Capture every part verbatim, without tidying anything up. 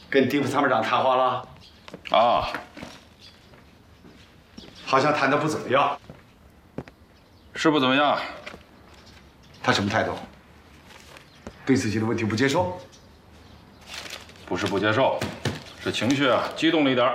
跟地府参谋长谈话了？ 啊， 好像谈得不怎么样。 是不怎么样。 他什么态度？对自己的问题不接受？ 不是不接受，是情绪啊激动了一点儿。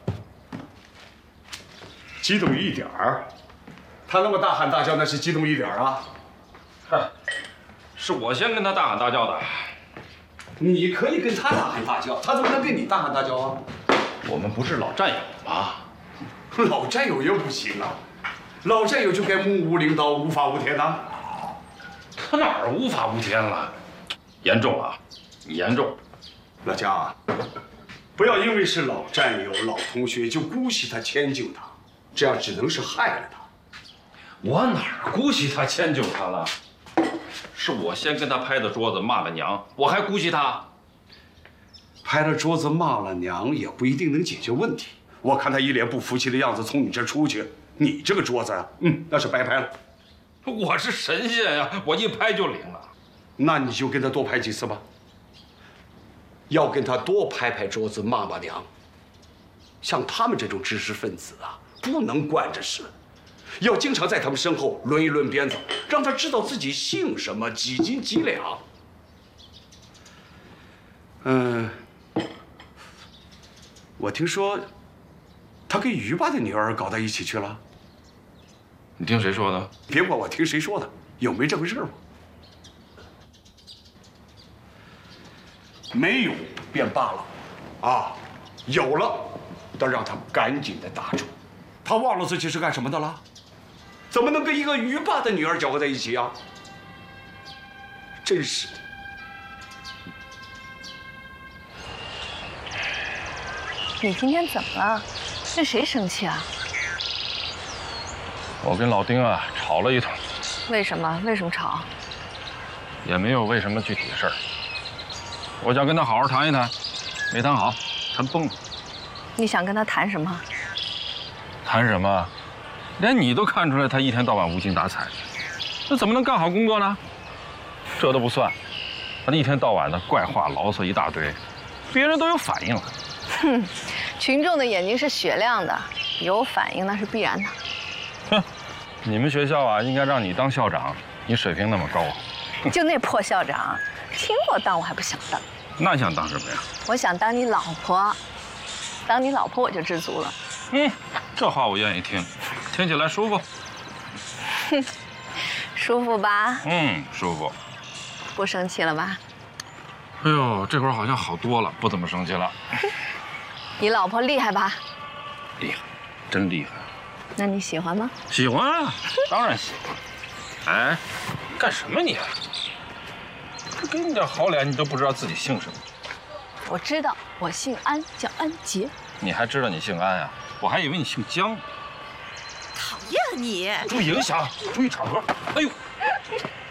激动一点儿？他那么大喊大叫，那是激动一点儿啊？ 嗨，是我先跟他大喊大叫的。 你可以跟他大喊大叫，他怎么能跟你大喊大叫啊？ 我们不是老战友吗？ 老战友也不行啊，老战友就该目无领导，无法无天呐。 他哪儿无法无天了？严重啊，严重！ 老姜啊，不要因为是老战友、老同学就姑息他、迁就他，这样只能是害了他。 我哪儿姑息他、迁就他了？是我先跟他拍的桌子，骂了娘，我还姑息他。 拍了桌子骂了娘也不一定能解决问题。我看他一脸不服气的样子从你这出去，你这个桌子啊，嗯，那是白拍了。 我是神仙呀，我一拍就灵了。 那你就跟他多拍几次吧。要跟他多拍拍桌子，骂骂娘。像他们这种知识分子啊，不能惯着使，要经常在他们身后抡一抡鞭子，让他知道自己姓什么，几斤几两。嗯。我听说，他跟于爸的女儿搞到一起去了。 你听谁说的？ 别管我听谁说的，有没这回事吗？没有便罢了，啊，有了，得让他赶紧的打住。他忘了自己是干什么的了？怎么能跟一个于爸的女儿搅和在一起啊？真是的。 你今天怎么了？跟谁生气啊？ 我跟老丁啊吵了一通。 为什么？为什么吵？ 也没有为什么具体的事儿。我想跟他好好谈一谈，没谈好，谈崩了。 你想跟他谈什么？ 谈什么？连你都看出来他一天到晚无精打采，那怎么能干好工作呢？这都不算，他一天到晚的怪话牢骚一大堆，别人都有反应了。 哼，群众的眼睛是雪亮的，有反应那是必然的。 哼，你们学校啊，应该让你当校长，你水平那么高。 就那破校长，听我当我还不想当。 那你想当什么呀？ 我想当你老婆，当你老婆我就知足了。 嗯，这话我愿意听，听起来舒服。 哼，舒服吧？ 嗯，舒服。 不生气了吧？ 哎呦，这会儿好像好多了，不怎么生气了。 你老婆厉害吧？ 厉害，真厉害。 那你喜欢吗？ 喜欢啊，当然喜欢。哎，干什么你？这给你点好脸，你都不知道自己姓什么。 我知道，我姓安，叫安杰。 你还知道你姓安啊？我还以为你姓姜。 讨厌你！ 注意影响，注意场合。哎呦！